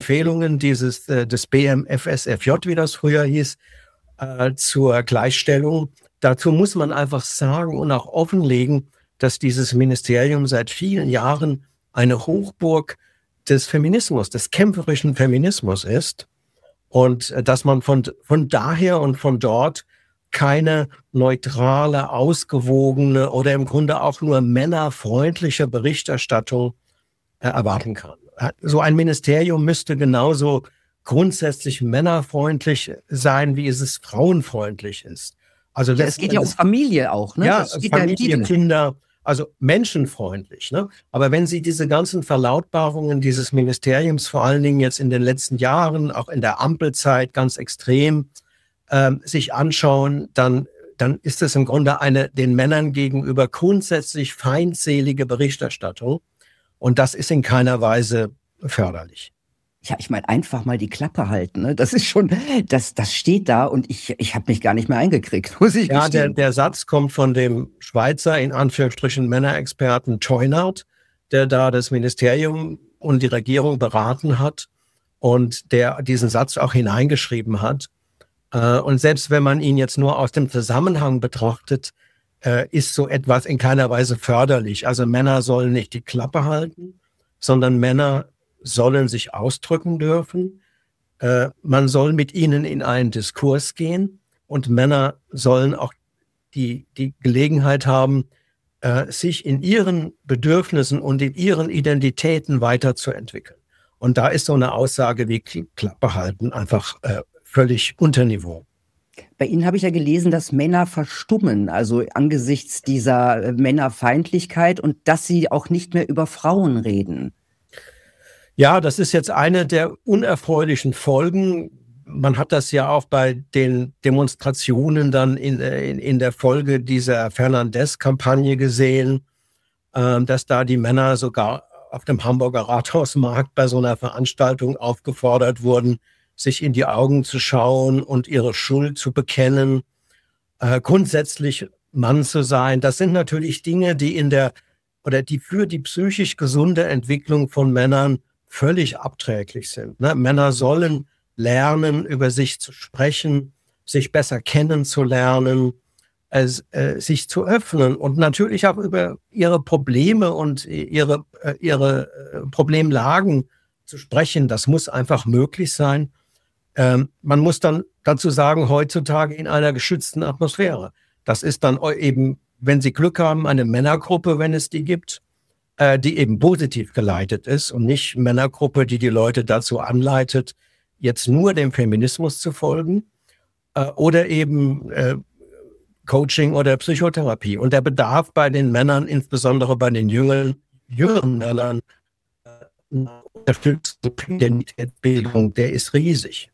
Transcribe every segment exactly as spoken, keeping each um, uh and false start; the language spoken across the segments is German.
Empfehlungen dieses äh, des B M F S F J, wie das früher hieß, äh, zur Gleichstellung. Dazu muss man einfach sagen und auch offenlegen, dass dieses Ministerium seit vielen Jahren eine Hochburg des Feminismus, des kämpferischen Feminismus ist und äh, dass man von, von daher und von dort keine neutrale, ausgewogene oder im Grunde auch nur männerfreundliche Berichterstattung äh, erwarten kann. So ein Ministerium müsste genauso grundsätzlich männerfreundlich sein, wie es, es frauenfreundlich ist. Also ja, es geht ja um Familie auch, ne? Ja, das geht Familie, ja Kinder, also menschenfreundlich. Ne? Aber wenn Sie diese ganzen Verlautbarungen dieses Ministeriums, vor allen Dingen jetzt in den letzten Jahren, auch in der Ampelzeit ganz extrem, ähm, sich anschauen, dann, dann ist es im Grunde eine den Männern gegenüber grundsätzlich feindselige Berichterstattung. Und das ist in keiner Weise förderlich. Ja, ich meine, einfach mal die Klappe halten, ne? Das ist schon, das, das steht da und ich, ich habe mich gar nicht mehr eingekriegt, muss ich Ja, gestehen. der, der Satz kommt von dem Schweizer, in Anführungsstrichen, Männerexperten Teunert, der da das Ministerium und die Regierung beraten hat und der diesen Satz auch hineingeschrieben hat. Und selbst wenn man ihn jetzt nur aus dem Zusammenhang betrachtet, ist so etwas in keiner Weise förderlich. Also Männer sollen nicht die Klappe halten, sondern Männer sollen sich ausdrücken dürfen. Äh, man soll mit ihnen in einen Diskurs gehen und Männer sollen auch die, die Gelegenheit haben, äh, sich in ihren Bedürfnissen und in ihren Identitäten weiterzuentwickeln. Und da ist so eine Aussage wie Klappe halten einfach äh, völlig unter Niveau. Bei Ihnen habe ich ja gelesen, dass Männer verstummen, also angesichts dieser äh, Männerfeindlichkeit und dass sie auch nicht mehr über Frauen reden. Ja, das ist jetzt eine der unerfreulichen Folgen. Man hat das ja auch bei den Demonstrationen dann in, in, in der Folge dieser Fernandes-Kampagne gesehen, äh, dass da die Männer sogar auf dem Hamburger Rathausmarkt bei so einer Veranstaltung aufgefordert wurden, sich in die Augen zu schauen und ihre Schuld zu bekennen, äh, grundsätzlich Mann zu sein. Das sind natürlich Dinge, die in der oder die für die psychisch gesunde Entwicklung von Männern völlig abträglich sind. Ne? Männer sollen lernen, über sich zu sprechen, sich besser kennenzulernen, es, äh, sich zu öffnen und natürlich auch über ihre Probleme und ihre, äh, ihre äh, Problemlagen zu sprechen. Das muss einfach möglich sein. Ähm, man muss dann dazu sagen, heutzutage in einer geschützten Atmosphäre. Das ist dann eben, wenn Sie Glück haben, eine Männergruppe, wenn es die gibt, die eben positiv geleitet ist und nicht Männergruppe, die die Leute dazu anleitet, jetzt nur dem Feminismus zu folgen äh, oder eben äh, Coaching oder Psychotherapie. Und der Bedarf bei den Männern, insbesondere bei den jüngeren, jüngeren Männern, äh, Unterstützung, Identitätsbildung, der ist riesig.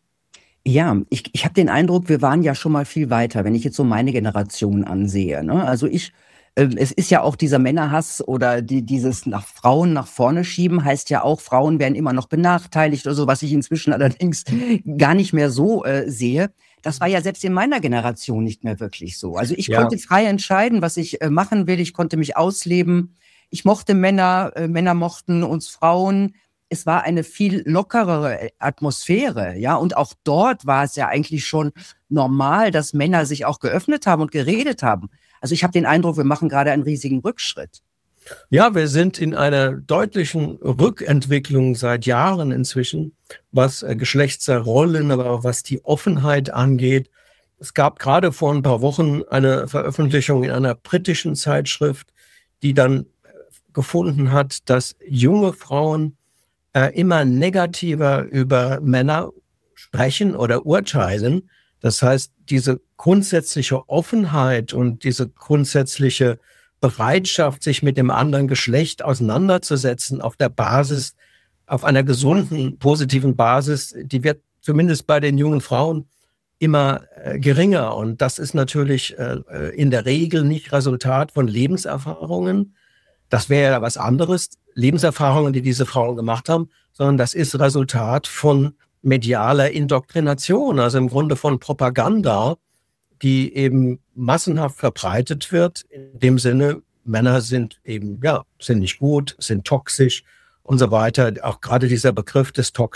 Ja, ich, ich habe den Eindruck, wir waren ja schon mal viel weiter, wenn ich jetzt so meine Generation ansehe. Ne? Also ich Es ist ja auch dieser Männerhass oder die, dieses nach Frauen nach vorne schieben, heißt ja auch, Frauen werden immer noch benachteiligt oder so, was ich inzwischen allerdings gar nicht mehr so äh, sehe. Das war ja selbst in meiner Generation nicht mehr wirklich so. Also ich ja. konnte frei entscheiden, was ich äh, machen will. Ich konnte mich ausleben. Ich mochte Männer, äh, Männer mochten uns Frauen. Es war eine viel lockerere Atmosphäre, ja. Und auch dort war es ja eigentlich schon normal, dass Männer sich auch geöffnet haben und geredet haben. Also ich habe den Eindruck, wir machen gerade einen riesigen Rückschritt. Ja, wir sind in einer deutlichen Rückentwicklung seit Jahren inzwischen, was äh, Geschlechtsrollen, aber auch was die Offenheit angeht. Es gab gerade vor ein paar Wochen eine Veröffentlichung in einer britischen Zeitschrift, die dann gefunden hat, dass junge Frauen äh, immer negativer über Männer sprechen oder urteilen. Das heißt, diese grundsätzliche Offenheit und diese grundsätzliche Bereitschaft, sich mit dem anderen Geschlecht auseinanderzusetzen auf der Basis, auf einer gesunden, positiven Basis, die wird zumindest bei den jungen Frauen immer äh, geringer. Und das ist natürlich äh, in der Regel nicht Resultat von Lebenserfahrungen. Das wäre ja was anderes, Lebenserfahrungen, die diese Frauen gemacht haben, sondern das ist Resultat von medialer Indoktrination, also im Grunde von Propaganda, die eben massenhaft verbreitet wird. In dem Sinne, Männer sind eben, ja, sind nicht gut, sind toxisch und so weiter. Auch gerade dieser Begriff des Tox